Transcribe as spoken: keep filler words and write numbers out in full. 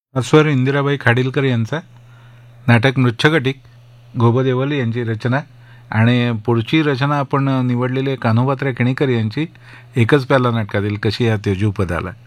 स्वर इंदिराबाई खाडीलकर यांचा. नाटक मृच्छकटिक, गोबदेवल यांची रचना. आणि पुढची रचना आपण निवडलेली आहे कान्होबात्र्या केणेकर यांची, एकच प्याला नाटकातील कशी या तेजूपदाला.